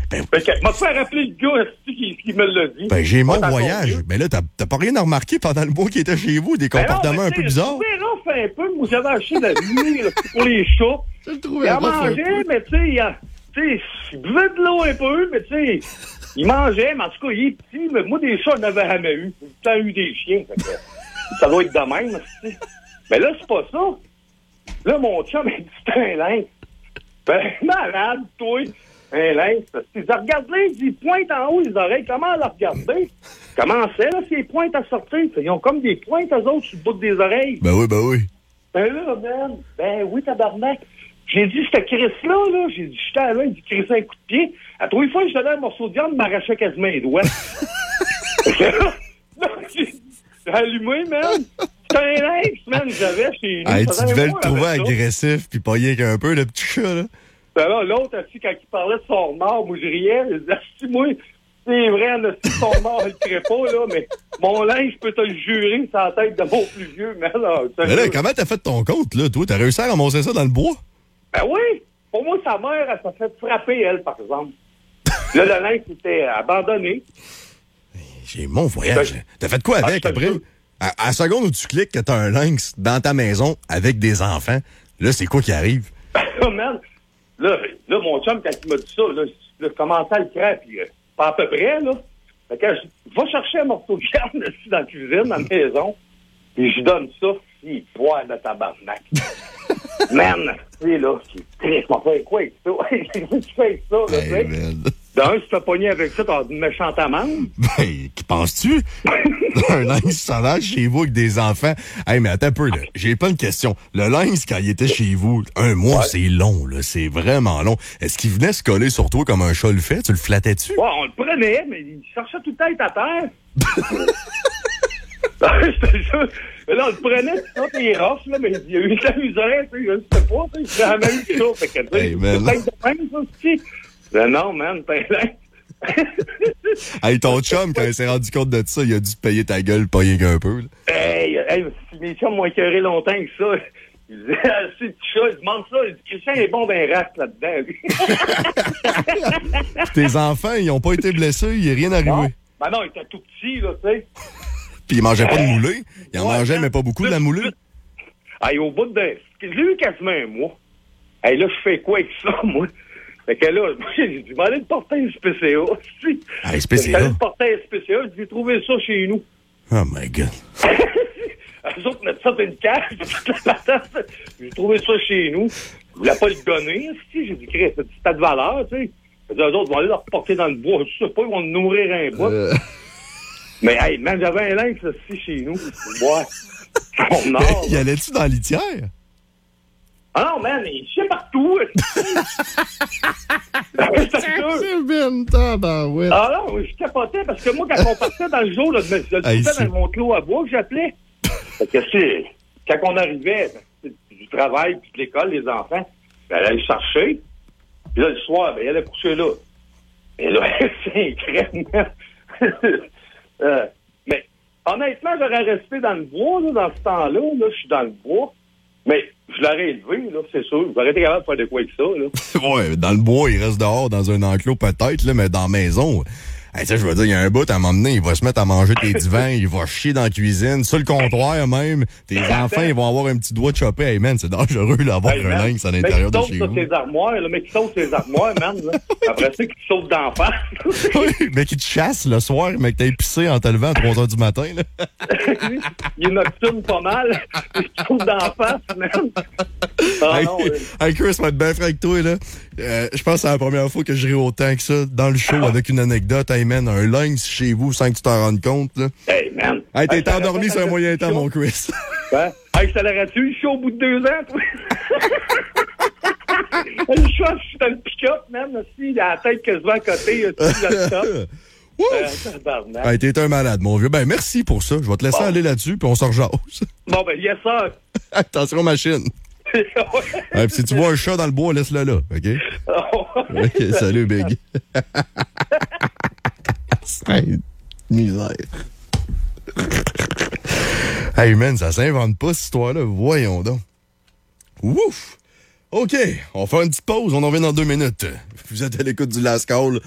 Fait que, m'a fait rappeler le gars qui me l'a dit. Ben, j'ai mon voyage. Ben là, t'as pas rien à remarquer pendant le mois qui était chez vous, des comportements un peu bizarres? Je trouvais un peu. Moi, j'avais acheté de la nuit pour les chats. Je le trouvais il mangeait, mais tu sais, il buvait de l'eau un peu, mais tu sais, il mangeait, mais en tout cas, il est petit. Mais moi, des chats, je n'avais jamais eu. J'ai tout le temps eu des chiens. Fait que, ça doit être de même, tu sais. Mais là, c'est pas ça. Là, mon chum, il dit, c'est un lynx. Ben, malade, toi. Un lynx. Il regarde-les, il pointe en haut les oreilles. Comment la regarder? Comment c'est, là, ces pointes à sortir? Ils ont comme des pointes, eux autres, sur le bout des oreilles. Ben oui. Ben là, man. Ben oui, tabarnak. J'ai dit, c'était Chris-là, j'ai dit, j'étais là, il dit, Chris un coup de pied. À trois fois, je donnais un morceau de viande, il m'arrachait quasiment les doigts. Là, j'ai allumé, man. C'est un lynx, man, j'avais chez nous. Hey, tu devais le trouver agressif, puis pas rien qu'un peu, le petit chat, là. Ben là, l'autre, quand il parlait de son mort, moi, je riais. Je disais, si moi, c'est vrai, là, si son mort, il ne crée pas, là, mais mon linge, je peux te le jurer, c'est la tête de mon plus vieux, mais là. Mais là, comment t'as fait ton compte, là, toi? T'as réussi à ramasser ça dans le bois? Ben oui. Pour moi, sa mère, elle s'est fait frapper, elle, par exemple. Là, le linge était abandonné. J'ai mon voyage. T'as fait quoi avec, après? À la seconde où tu cliques que t'as un lynx dans ta maison avec des enfants, là, c'est quoi qui arrive? Man, là, mon chum, quand il m'a dit ça, là, je commençais à le craindre, puis pas à peu près, là. Fait que je vais chercher un morceau de viande ici dans la cuisine, dans la maison, et je donne ça, il boit de tabarnak. Man, tu sais, là, je m'en fais quoi avec ça? Qu'est-ce que tu fais avec ça, là, tu sais? D'un, si tu fais pogner avec ça, t'as une méchante amende. Ben, qui penses-tu? Un lynx sauvage chez vous avec des enfants. Hey, mais attends un peu, là. J'ai pas une question. Le lynx, quand il était chez vous, un mois, c'est long, là. C'est vraiment long. Est-ce qu'il venait se coller sur toi comme un chat le fait? Tu le flattais-tu? Ouais, on le prenait, mais il cherchait tout le temps à terre. Je te jure. Là, on le prenait, tout ça, il est rough, là, mais il y a eu de la misère, tu sais, je sais pas, tu sais, j'ai jamais eu ça. Fait que, tu sais, c'est peut-être de même, ça, aussi. Ben non, man, t'es là. Hey, ton chum, quand il s'est rendu compte de ça, il a dû te payer ta gueule pas rien qu'un peu, là. Hey, mes chums m'ont écœuré longtemps avec ça. Il disait, c'est le petit chat, il demande ça, il dit, Christian est bon d'un rat là-dedans, lui. Tes enfants, ils ont pas été blessés, il est rien arrivé. Non. Ben non, il était tout petit, là, tu sais. Puis il mangeait pas de moulée. Il en mangeait, mais pas beaucoup de la moulée. Hey, au bout de... Je l'ai eu quasiment un mois. Hey, là, je fais quoi avec ça, moi? Fait que là, j'ai dit, m'aller le porter un SPCA. Ah, SPCA? J'allais le porter un SPCA, j'ai trouvé ça chez nous. Oh my God. Eux autres mettent ça dans une cage, toute la patate. J'ai trouvé ça chez nous. Je voulais pas le donner. J'ai dit, Chris, c'est de valeur, tu sais. Eux autres vont aller le reporter dans le bois. Je sais pas, ils vont nourrir un bois. Mais, hey, man, j'avais un lynx aussi chez nous. Ouais. On nord. Y allait-tu dans la litière? Ah non, man, il chie partout. Ah non, je capotais parce que moi, quand on partait dans le jour, là, je le trouvais dans mon clos à bois que j'appelais. Fait que quand on arrivait du travail puis de l'école, les enfants, j'allais le chercher. Puis là, le soir, il allait coucher là. Et là, c'est crème. Mais honnêtement, j'aurais resté dans le bois, là, dans ce temps-là. Là, je suis dans le bois. Mais je l'aurais élevé, là, c'est sûr. J'aurais été capable de faire de quoi avec ça, là. Ouais, dans le bois, il reste dehors, dans un enclos peut-être, là, mais dans la maison. Hey, ça, je veux dire, il y a un bout à m'emmener, il va se mettre à manger tes divans, il va chier dans la cuisine, sur le comptoir même. Tes enfants, ils vont avoir un petit doigt de chopé. Hey, man, c'est dangereux d'avoir un lynx à l'intérieur de chez vous. Ses armoires, le mec qui saute ses armoires, man. Là. Après ça, qui te saute d'en face. Oui, mais qui te chasse le soir, mais que t'as pissé en te levant à 3 h du matin. Là. Il est nocturne pas mal. Il te saute d'en face, man. Ah, hey, Chris, va être bien franc avec toi, là. Je pense que c'est la première fois que je ris autant que ça dans le show avec une anecdote. Hey, man, un lynx chez vous sans que tu t'en rendes compte, là. Hey, man. Hey, t'es endormi sur un moyen temps, mon Chris. Ben, hey, ça l'aurait-tu le show au bout de 2 ans, toi? Le chat, je suis dans le pick-up, man. Aussi, il a la tête quasiment à côté, il a le top. Hey, t'es un malade, mon vieux. Ben, merci pour ça. Je vais te laisser aller là-dessus, puis on se rejase. Bon, ben, yes, sir. Attention, machine. Ouais, si tu vois un chat dans le bois, laisse-le là, OK? OK, salut, Big. Misère. Hey, man, ça s'invente pas, cette histoire-là. Voyons donc. Ouf! OK, on fait une petite pause. On en revient dans 2 minutes. Vous êtes à l'écoute du Last Call